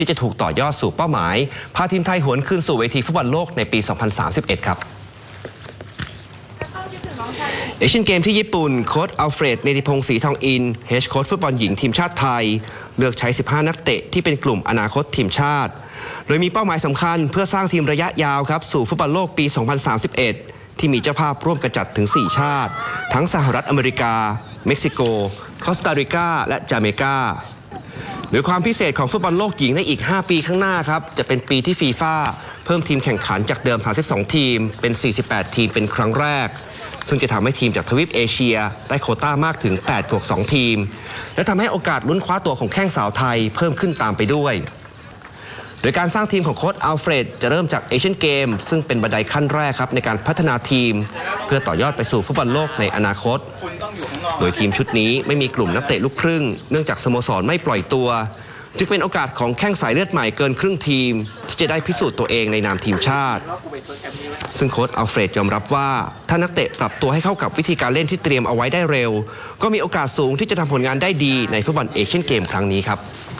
ที่จะถูกต่อยอดสู่เป้าหมายพาทีมไทยหวนคืนสู่เวทีฟุตบอลโลกในปี 2031 ครับเอเชียนเกมที่ญี่ปุ่นโค้ชอัลเฟรด เนติพงศ์ ศรีทองอินเฮดโค้ชฟุตบอลหญิงทีมชาติไทยเลือกใช้ 15 นักเตะที่เป็นกลุ่มอนาคตทีมชาติโดยมีเป้าหมายสำคัญเพื่อสร้างทีมระยะยาวครับสู่ฟุตบอลโลกปี 2031 ที่มีเจ้าภาพร่วมกันจัดถึง 4 ชาติทั้งสหรัฐอเมริกาเม็กซิโกคอสตาริกาและจาเมกาโดยความพิเศษของฟุตบอลโลกหญิงในอีก 5 ปีข้างหน้าครับจะเป็นปีที่ฟีฟ่าเพิ่มทีมแข่งขันจากเดิม 32 ทีมเป็น 48 ทีมเป็นครั้งแรกซึ่งจะทำให้ทีมจากทวีปเอเชียได้โควต้ามากถึง 8+2 ทีมและทำให้โอกาสลุ้นคว้าตัวของแข้งสาวไทยเพิ่มขึ้นตามไปด้วยโดยการสร้างทีมของโค้ชอัลเฟรดจะเริ่มจากเอเชียนเกมซึ่งเป็นบันไดขั้นแรกครับในการพัฒนาทีมเพื่อต่อยอดไปสู่ฟุตบอลโลกในอนาคตโดยทีมชุดนี้ไม่มีกลุ่มนักเตะลูกครึ่งเนื่องจากสโมสรไม่ปล่อยตัวจึงเป็นโอกาสของแข้งสายเลือดใหม่เกินครึ่งทีมที่จะได้พิสูจน์ตัวเองในนามทีมชาติซึ่งโค้ชอัลเฟรดยอมรับว่าถ้านักเตะปรับตัวให้เข้ากับวิธีการเล่นที่เตรียมเอาไว้ได้เร็วก็มีโอกาสสูงที่จะทำผลงานได้ดีในฟุตบอลเอเชียนเกมครั้งนี้ครับ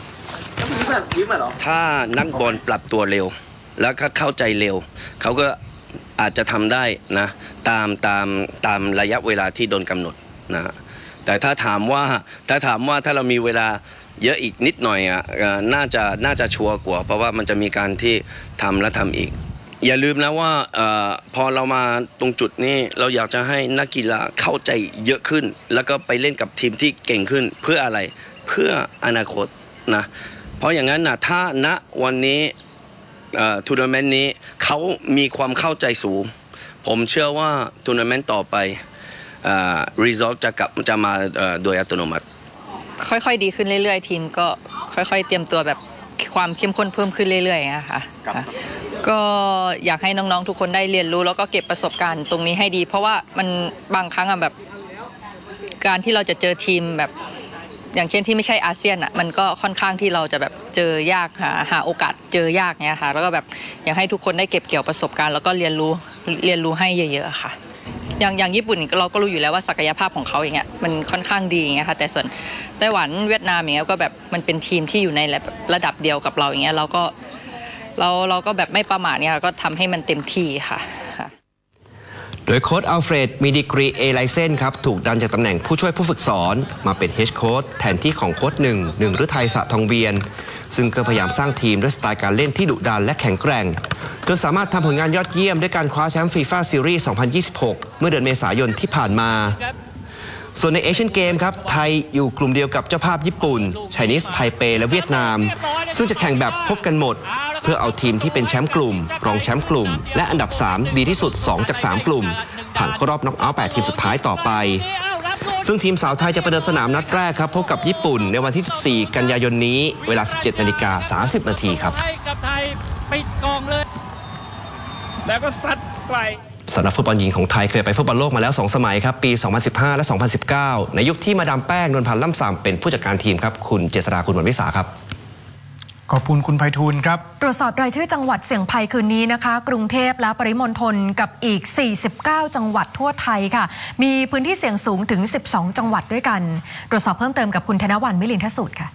ถ้านักบอลปรับตัวเร็วแล้วก็เข้าใจเร็วเขาก็อาจจะทำได้นะตามระยะเวลาที่โดนกำหนดนะแต่ถ้าถามว่าถ้าเรามีเวลาเยอะอีกนิดหน่อยน่าจะชัวร์กว่าเพราะว่ามันจะมีการที่ทำและทำอีกอย่าลืมนะว่าพอเรามาตรงจุดนี้เราอยากจะให้นักกีฬาเข้าใจเยอะขึ้นแล้วก็ไปเล่นกับทีมที่เก่งขึ้นเพื่ออะไรเพื่ออนาคตนะเพราะอย่างนั้นนะถ้าณวันนี้ทัวร์นาเมนต์นี้เขามีความเข้าใจสูงผมเชื่อว่าทัวร์นาเมนต์ต่อไปresult จะมาโดยอัตโนมัติค่อยๆดีขึ้นเรื่อยๆทีมก็ค่อยๆเตรียมตัวแบบความเข้มข้นเพิ่มขึ้นเรื่อยๆนะคะก็อยากให้น้องๆทุกคนได้เรียนรู้แล้วก็เก็บประสบการณ์ตรงนี้ให้ดีเพราะว่ามันบางครั้งแบบการที่เราจะเจอทีมแบบอย่างเช่นที่ไม่ใช่อาเซียนมันก็ค่อนข้างที่เราจะแบบเจอยากหาโอกาสเจอยากเนี้ยค่ะแล้วก็แบบอยากให้ทุกคนได้เก็บเกี่ยวประสบการณ์แล้วก็เรียนรู้ให้เยอะๆค่ะอย่างญี่ปุ่นเราก็รู้อยู่แล้วว่าศักยภาพของเขาอย่างเงี้ยมันค่อนข้างดีอย่างเงี้ยค่ะแต่ส่วนไต้หวันเวียดนามอย่างเงี้ยก็แบบมันเป็นทีมที่อยู่ในระดับเดียวกับเราอย่างเงี้ยเราก็แบบไม่ประมาทเนี่ยก็ทำให้มันเต็มที่ค่ะโดยโค้ชอัลเฟรดมีดีกรี A ไลเซนส์ครับถูกดันจากตำแหน่งผู้ช่วยผู้ฝึกสอนมาเป็นเฮดโค้ชแทนที่ของโค้ชหนึ่งฤทัย สะทองเวียนซึ่งก็พยายามสร้างทีมด้วยสไตล์การเล่นที่ดุดันและแข็งแกร่งจนสามารถทำผลงานยอดเยี่ยมด้วยการคว้าแชมป์ฟีฟ่าซีรีส์ 2026 เมื่อเดือนเมษายนที่ผ่านมาส่วนในเอเชียนเกมครับไทยอยู่กลุ่มเดียวกับเจ้าภาพญี่ปุ่นไชนีสไทเปและเวียดนามซึ่งจะแข่งแบบพบกันหมดเพื่อเอาทีมที่เป็นแชมป์กลุ่มรองแชมป์กลุ่มและอันดับ3ดีที่สุด2จาก3กลุ่มผ่านเข้ารอบน็อกเอาท์8ทีมสุดท้ายต่อไปซึ่งทีมสาวไทยจะประเดิมสนามนัดแรกครับพบกับญี่ปุ่นในวันที่14กันยายนนี้เวลา 17:30 น.ครับไปกองเลยแล้วก็ซัดไปสำหรับฟุตบอลหญิงของไทยเคยไปฟุตบอลโลกมาแล้ว2 สมัยครับปี 2015 และ 2019 ในยุคที่มาดามแป้ง นวลพันธ์ ล่ำซำเป็นผู้จัดการทีมครับคุณเจษฎา คุณวรรณวิสาครับขอบคุณคุณไพฑูรย์ครับตรวจสอบรายชื่อจังหวัดเสี่ยงภัยคืนนี้นะคะกรุงเทพและปริมณฑลกับอีก49จังหวัดทั่วไทยค่ะมีพื้นที่เสี่ยงสูงถึง12จังหวัดด้วยกันตรวจสอบเพิ่มเติมกับคุณธนวรรณ มิลินทสุทธิ์ค่ะ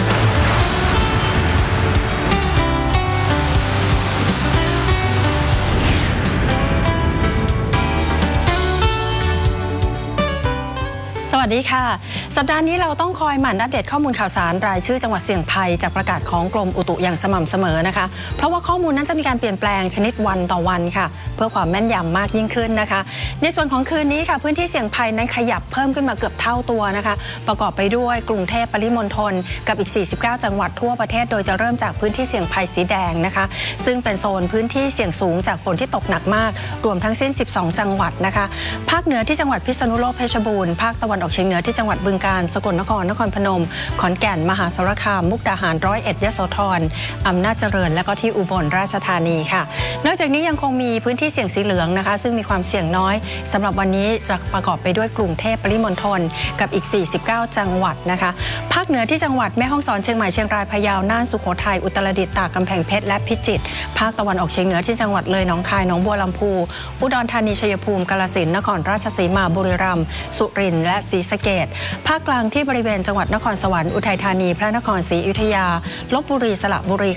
สวัสดีค่ะสัปดาห์นี้เราต้องคอยหมั่นอัปเดตข้อมูลข่าวสารรายชื่อจังหวัดเสี่ยงภัยจากประกาศของกรมอุตุอย่างสม่ำเสมอนะคะเพราะว่าข้อมูลนั้นจะมีการเปลี่ยนแปลงชนิดวันต่อวันค่ะเพื่อความแม่นยำมากยิ่งขึ้นนะคะในส่วนของคืนนี้ค่ะพื้นที่เสี่ยงภัยนั้นขยับเพิ่มขึ้นมาเกือบเท่าตัวนะคะประกอบไปด้วยกรุงเทพปริมณฑลกับอีก49จังหวัดทั่วประเทศโดยจะเริ่มจากพื้นที่เสี่ยงภัยสีแดงนะคะซึ่งเป็นโซนพื้นที่เสี่ยงสูงจากฝนที่ตกหนักมากรวมทั้งสิ้น12จังหวัดนะคะภาคเหนือที่จังหวัดพิษณุโลกเพชรบูรณ์ภาคตะวันออกเฉียงเหนือที่จังหวัดบึงกาฬสกลนครนครพนมขอนแก่นมหาสารคามมุกดาหาร101ยโสธรอำนาจเจริญและก็ที่อุบลราชธานีค่ะนอกจากนี้ยังคงมีพื้นที่เสี่ยงสีเหลืองนะคะซึ่งมีความเสี่ยงน้อยสำหรับวันนี้จะประกอบไปด้วยกรุงเทพปริมณฑลกับอีก49จังหวัดนะคะภาคเหนือที่จังหวัดแม่ฮ่องสอนเชียงใหม่เชียงรายพะเยาน่านสุโขทัยอุตรดิตถ์ตากกำแพงเพชรและพิจิตรภาคตะวันออกเฉียงเหนือที่จังหวัดเลยหนองคายหนองบัวลำพูอุดรธานีชัยภูมิกาฬสินธุ์นครราชสีมาบุรีรัมย์สุรินทร์และศรีสะเกษภาคกกลางที่บริเวณจังหวัดนครสวรรค์อุทัยธานีพระนครศรีอยุธยาลพบุรีสระบุรี